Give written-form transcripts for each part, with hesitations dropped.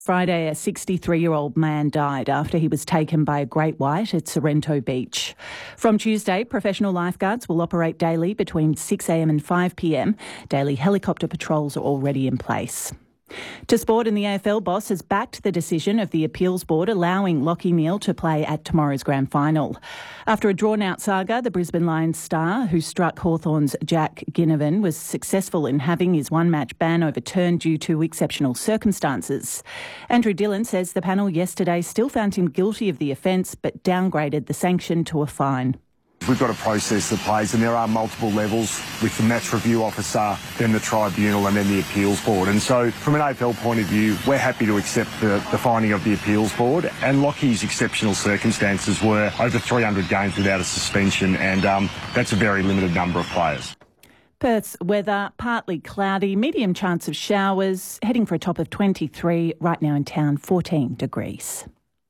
Friday, a 63-year-old man died after he was taken by a great white at Sorrento Beach. From Tuesday, professional lifeguards will operate daily between 6 a.m. and 5 p.m. Daily helicopter patrols are already in place. To sport, and the AFL boss has backed the decision of the appeals board allowing Lachie Neale to play at tomorrow's grand final. After a drawn-out saga, the Brisbane Lions star, who struck Hawthorn's Jack Ginnivan, was successful in having his one-match ban overturned due to exceptional circumstances. Andrew Dillon says the panel yesterday still found him guilty of the offence but downgraded the sanction to a fine. We've got a process that plays, and there are multiple levels with the match review officer, then the tribunal and then the appeals board. And so from an AFL point of view, we're happy to accept the finding of the appeals board. And Lachie's exceptional circumstances were over 300 games without a suspension, and that's a very limited number of players. Perth's weather, partly cloudy, medium chance of showers, heading for a top of 23, right now in town 14 degrees.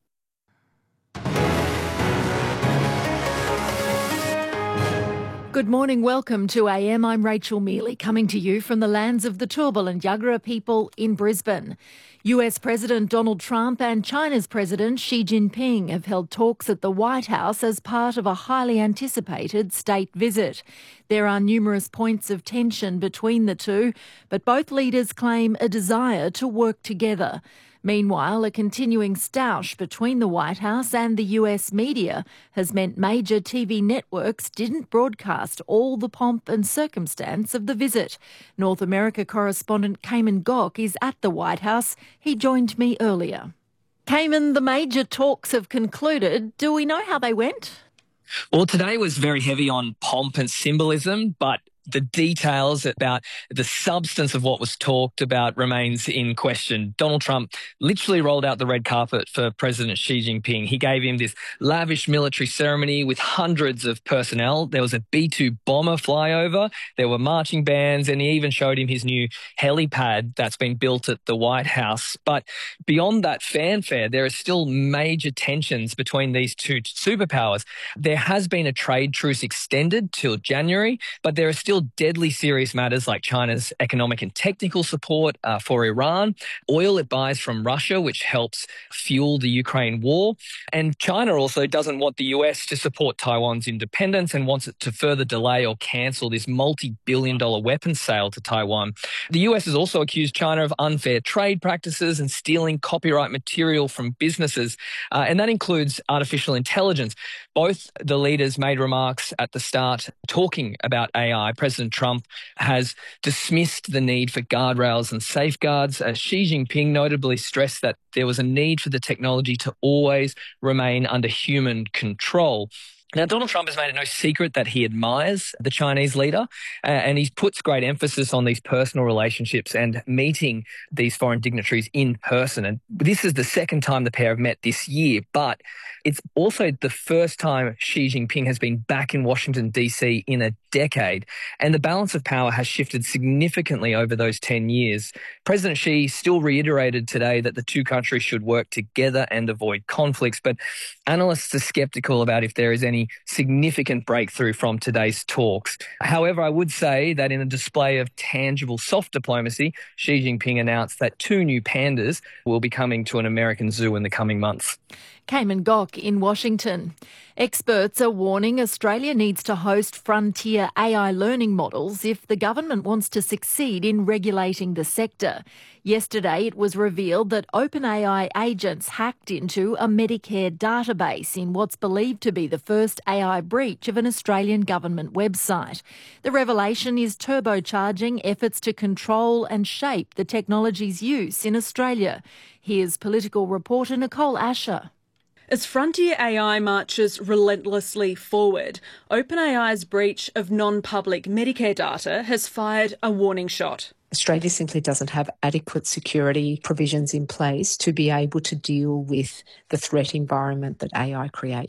Good morning, welcome to AM. I'm Rachel Mealy, coming to you from the lands of the Turrbal and Yagara people in Brisbane. US President Donald Trump and China's President Xi Jinping have held talks at the White House as part of a highly anticipated state visit. There are numerous points of tension between the two, but both leaders claim a desire to work together. Meanwhile, a continuing stoush between the White House and the US media has meant major TV networks didn't broadcast all the pomp and circumstance of the visit. North America correspondent Cayman Gok is at the White House. He joined me earlier. Cayman, the major talks have concluded. Do we know how they went? Well, today was very heavy on pomp and symbolism, but the details about the substance of what was talked about remains in question. Donald Trump literally rolled out the red carpet for President Xi Jinping. He gave him this lavish military ceremony with hundreds of personnel. There was a B-2 bomber flyover. There were marching bands, and he even showed him his new helipad that's been built at the White House. But beyond that fanfare, there are still major tensions between these two superpowers. There has been a trade truce extended till January, but there are still deadly serious matters like China's economic and technical support for Iran, oil it buys from Russia, which helps fuel the Ukraine war. And China also doesn't want the US to support Taiwan's independence and wants it to further delay or cancel this multi-billion-dollar weapons sale to Taiwan. The US has also accused China of unfair trade practices and stealing copyright material from businesses, and that includes artificial intelligence. Both the leaders made remarks at the start talking about AI. President Trump has dismissed the need for guardrails and safeguards. Xi Jinping notably stressed that there was a need for the technology to always remain under human control. Now, Donald Trump has made it no secret that he admires the Chinese leader, and he puts great emphasis on these personal relationships and meeting these foreign dignitaries in person. And this is the second time the pair have met this year, but it's also the first time Xi Jinping has been back in Washington, D.C. in a decade, and the balance of power has shifted significantly over those 10 years. President Xi still reiterated today that the two countries should work together and avoid conflicts, but analysts are skeptical about if there is any significant breakthrough from today's talks. However, I would say that in a display of tangible soft diplomacy, Xi Jinping announced that 2 new pandas will be coming to an American zoo in the coming months. Cayman Gok in Washington. Experts are warning Australia needs to host frontier AI learning models if the government wants to succeed in regulating the sector. Yesterday, it was revealed that OpenAI agents hacked into a Medicare database in what's believed to be the first AI breach of an Australian government website. The revelation is turbocharging efforts to control and shape the technology's use in Australia. Here's political reporter Nicole Asher. As frontier AI marches relentlessly forward, OpenAI's breach of non-public Medicare data has fired a warning shot. Australia simply doesn't have adequate security provisions in place to be able to deal with the threat environment that AI creates.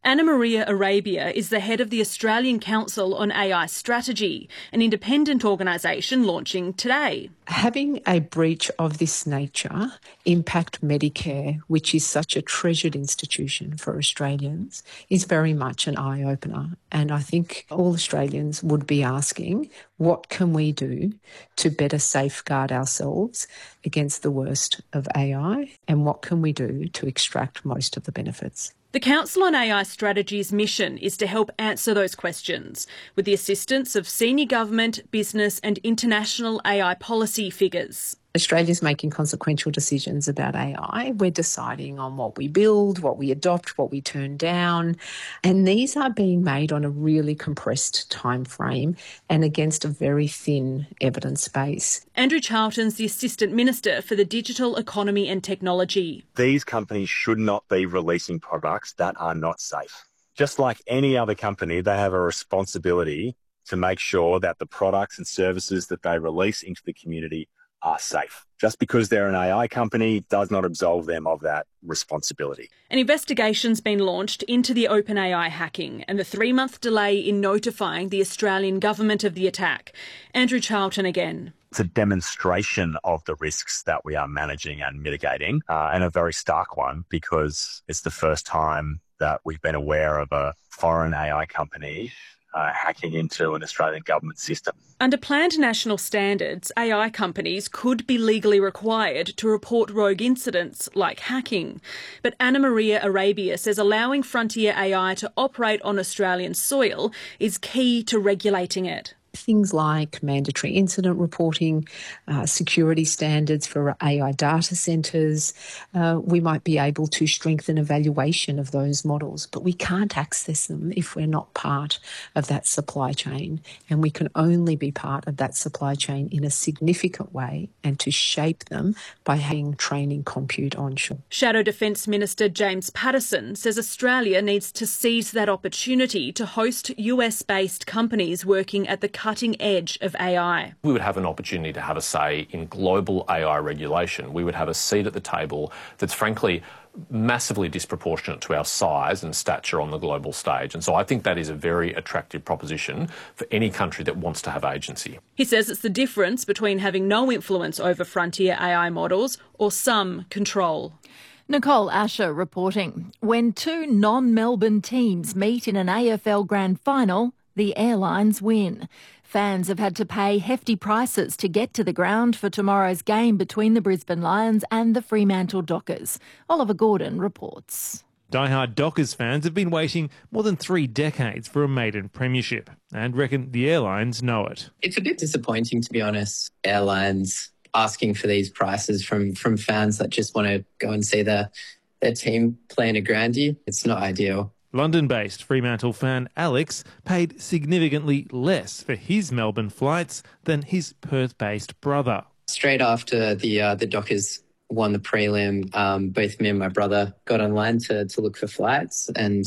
Anna Maria Arabia is the head of the Australian Council on AI Strategy, an independent organisation launching today. Having a breach of this nature impact Medicare, which is such a treasured institution for Australians, is very much an eye-opener. And I think all Australians would be asking, what can we do to better safeguard ourselves against the worst of AI? And what can we do to extract most of the benefits? The Council on AI Strategy's mission is to help answer those questions with the assistance of senior government, business and international AI policy figures. Australia's making consequential decisions about AI. We're deciding on what we build, what we adopt, what we turn down. And these are being made on a really compressed time frame and against a very thin evidence base. Andrew Charlton's the Assistant Minister for the Digital Economy and Technology. These companies should not be releasing products that are not safe. Just like any other company, they have a responsibility to make sure that the products and services that they release into the community are safe. Just because they're an AI company does not absolve them of that responsibility. An investigation's been launched into the OpenAI hacking and the 3-month delay in notifying the Australian government of the attack. Andrew Charlton again. It's a demonstration of the risks that we are managing and mitigating, and a very stark one because it's the first time that we've been aware of a foreign AI company hacking into an Australian government system. Under planned national standards, AI companies could be legally required to report rogue incidents like hacking. But Anna Maria Arabia says allowing frontier AI to operate on Australian soil is key to regulating it. Things like mandatory incident reporting, security standards for AI data centres. We might be able to strengthen evaluation of those models, but we can't access them if we're not part of that supply chain. And we can only be part of that supply chain in a significant way and to shape them by having training compute onshore. Shadow Defence Minister James Paterson says Australia needs to seize that opportunity to host US-based companies working at the cutting edge of AI. We would have an opportunity to have a say in global AI regulation. We would have a seat at the table that's frankly massively disproportionate to our size and stature on the global stage. And so I think that is a very attractive proposition for any country that wants to have agency. He says it's the difference between having no influence over frontier AI models or some control. Nicole Asher reporting. When two non-Melbourne teams meet in an AFL Grand Final, the Airlines win. Fans have had to pay hefty prices to get to the ground for tomorrow's game between the Brisbane Lions and the Fremantle Dockers. Oliver Gordon reports. Die-hard Dockers fans have been waiting more than 3 decades for a maiden premiership and reckon the Airlines know it. It's a bit disappointing, to be honest. Airlines asking for these prices from fans that just want to go and see their team play in a grandie. It's not ideal. London-based Fremantle fan Alex paid significantly less for his Melbourne flights than his Perth-based brother. Straight after the Dockers won the prelim, both me and my brother got online to look for flights, and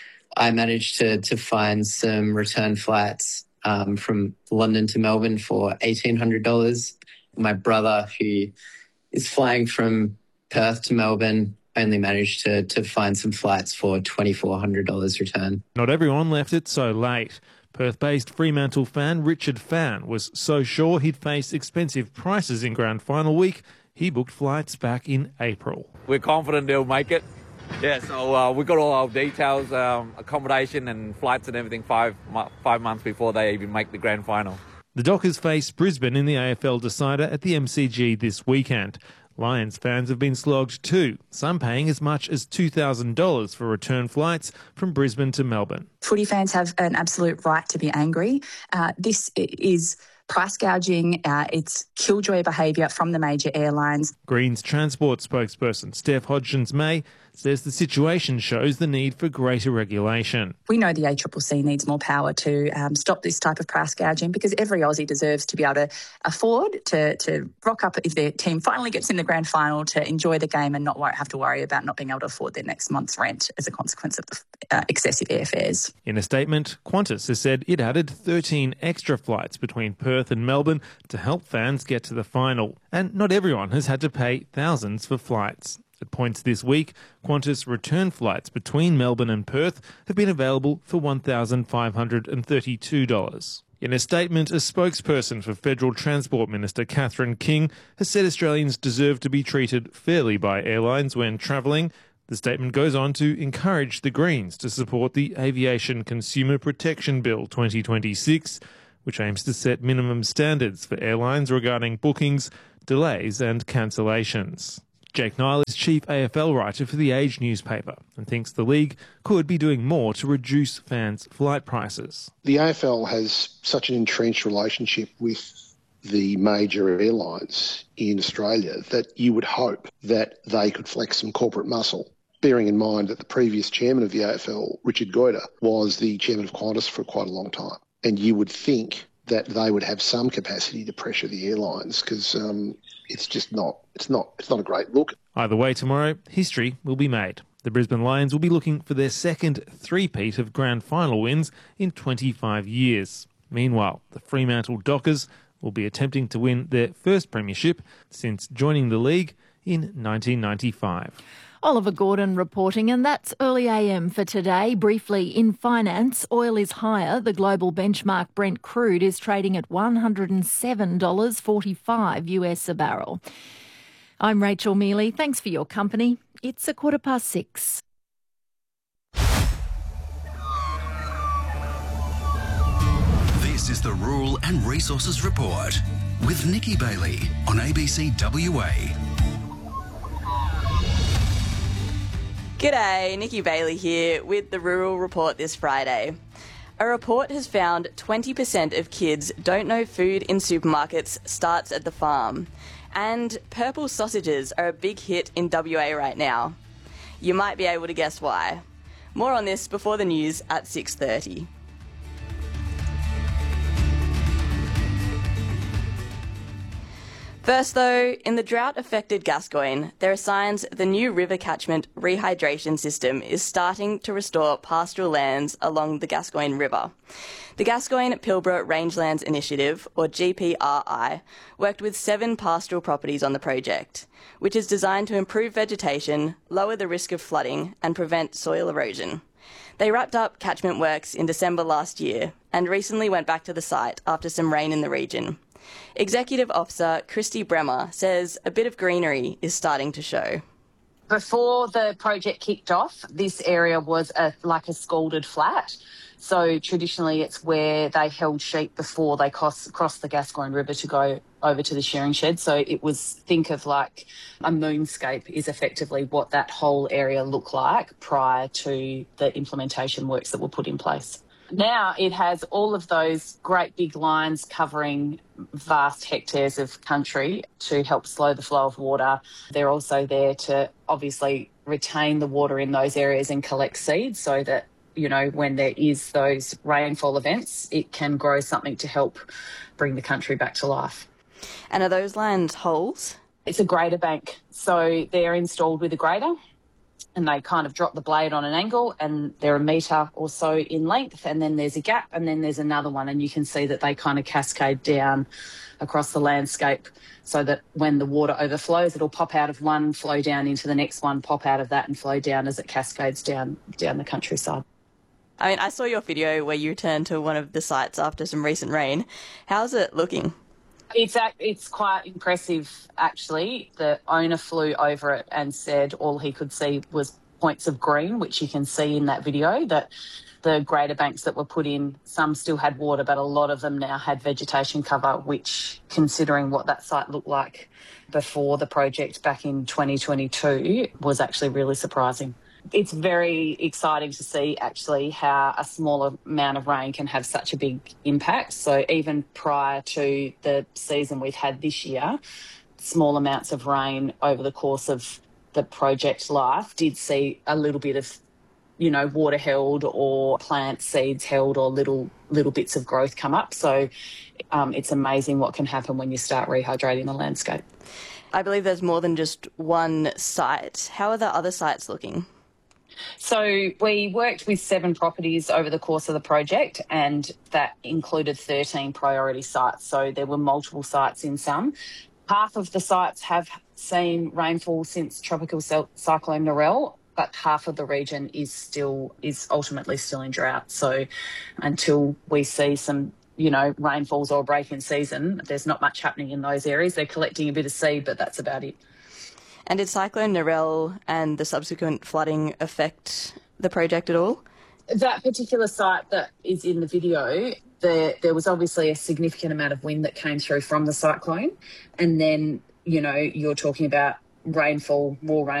I managed to find some return flights from London to Melbourne for $1,800. My brother, who is flying from Perth to Melbourne, only managed to find some flights for $2,400 return. Not everyone left it so late. Perth-based Fremantle fan Richard Fan was so sure he'd face expensive prices in Grand Final week, he booked flights back in April. We're confident they'll make it. Yeah, so we've got all our details, accommodation and flights and everything 5 months before they even make the Grand Final. The Dockers face Brisbane in the AFL decider at the MCG this weekend. Lions fans have been slogged too, some paying as much as $2,000 for return flights from Brisbane to Melbourne. Footy fans have an absolute right to be angry. This is price gouging, it's killjoy behaviour from the major airlines. Greens Transport spokesperson Steph Hodgins-May says the situation shows the need for greater regulation. We know the ACCC needs more power to stop this type of price gouging because every Aussie deserves to be able to afford to rock up if their team finally gets in the grand final to enjoy the game and not have to worry about not being able to afford their next month's rent as a consequence of the excessive airfares. In a statement, Qantas has said it added 13 extra flights between Perth Perth and Melbourne to help fans get to the final. And not everyone has had to pay thousands for flights. At points this week, Qantas return flights between Melbourne and Perth have been available for $1,532. In a statement, a spokesperson for Federal Transport Minister Catherine King has said Australians deserve to be treated fairly by airlines when travelling. The statement goes on to encourage the Greens to support the Aviation Consumer Protection Bill 2026, which aims to set minimum standards for airlines regarding bookings, delays and cancellations. Jake Nile is chief AFL writer for The Age newspaper and thinks the league could be doing more to reduce fans' flight prices. The AFL has such an entrenched relationship with the major airlines in Australia that you would hope that they could flex some corporate muscle, bearing in mind that the previous chairman of the AFL, Richard Goyder, was the chairman of Qantas for quite a long time. And you would think that they would have some capacity to pressure the airlines because it's not a great look. Either way, tomorrow, history will be made. The Brisbane Lions will be looking for their second three-peat of grand final wins in 25 years. Meanwhile, the Fremantle Dockers will be attempting to win their first premiership since joining the league in 1995. Oliver Gordon reporting, and that's Early AM for today. Briefly, in finance, oil is higher. The global benchmark Brent crude is trading at $107.45 US a barrel. I'm Rachel Mealy. Thanks for your company. It's 6:15. This is the Rural and Resources Report with Nikki Bailey on ABC WA. G'day, Nikki Bailey here with the Rural Report this Friday. A report has found 20% of kids don't know food in supermarkets starts at the farm. And purple sausages are a big hit in WA right now. You might be able to guess why. More on this before the news at 6:30. First though, in the drought-affected Gascoyne, there are signs the new river catchment rehydration system is starting to restore pastoral lands along the Gascoyne River. The Gascoyne-Pilbara Rangelands Initiative, or GPRI, worked with 7 pastoral properties on the project, which is designed to improve vegetation, lower the risk of flooding and prevent soil erosion. They wrapped up catchment works in December last year and recently went back to the site after some rain in the region. Executive Officer Christy Bremer says a bit of greenery is starting to show. Before the project kicked off, this area was like a scalded flat. So traditionally it's where they held sheep before they crossed the Gascoyne River to go over to the shearing shed. So it was, think of like a moonscape is effectively what that whole area looked like prior to the implementation works that were put in place. Now it has all of those great big lines covering vast hectares of country to help slow the flow of water. They're also there to obviously retain the water in those areas and collect seeds so that, you know, when there is those rainfall events, it can grow something to help bring the country back to life. And are those lands holes? It's a grader bank. So they're installed with a grader, and they kind of drop the blade on an angle and they're a metre or so in length, and then there's a gap and then there's another one, and you can see that they kind of cascade down across the landscape so that when the water overflows, it'll pop out of one, flow down into the next one, pop out of that and flow down as it cascades down the countryside. I mean, I saw your video where you returned to one of the sites after some recent rain. How's it looking? It's quite impressive, actually. The owner flew over it and said all he could see was points of green, which you can see in that video, that the grader banks that were put in, some still had water, but a lot of them now had vegetation cover, which, considering what that site looked like before the project back in 2022, was actually really surprising. It's very exciting to see actually how a smaller amount of rain can have such a big impact. So even prior to the season we've had this year, small amounts of rain over the course of the project life did see a little bit of, you know, water held or plant seeds held or little bits of growth come up. So it's amazing what can happen when you start rehydrating the landscape. I believe there's more than just one site. How are the other sites looking? So we worked with 7 properties over the course of the project, and that included 13 priority sites. So there were multiple sites in some. Half of the sites have seen rainfall since Tropical Cyclone Narelle, but half of the region is ultimately still in drought. So until we see some, rainfalls or break in season, there's not much happening in those areas. They're collecting a bit of seed, but that's about it. And did Cyclone Narelle and the subsequent flooding affect the project at all? That particular site that is in the video, there was obviously a significant amount of wind that came through from the cyclone. And then, you're talking about rainfall, more rain.